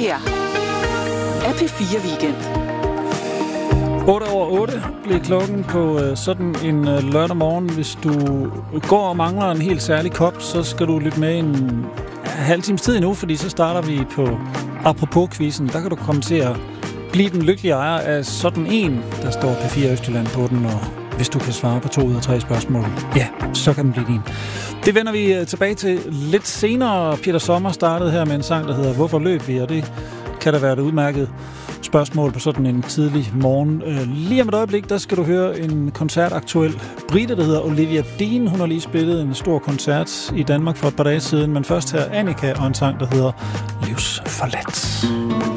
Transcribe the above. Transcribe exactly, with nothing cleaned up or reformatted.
her er P fire Weekend. otte over otte blev klokken på øh, sådan en øh, lørdag morgen. Hvis du går og mangler en helt særlig kop, så skal du lytte med en halv times tid endnu, fordi så starter vi på Apropos-quizzen. Der kan du komme til at blive den lykkelige ejer af sådan en, der står P fire Østjylland på den, og hvis du kan svare på to ud af tre spørgsmål, ja, så kan den blive din. Det vender vi tilbage til lidt senere. Peter Sommer startede her med en sang, der hedder Hvorfor løb vi? Og det kan da være et udmærket spørgsmål på sådan en tidlig morgen. Lige om et øjeblik, der skal du høre en koncertaktuel brite, der hedder Olivia Dean. Hun har lige spillet en stor koncert i Danmark for et par dage siden, men først her Annika og en sang, der hedder Livsforladt.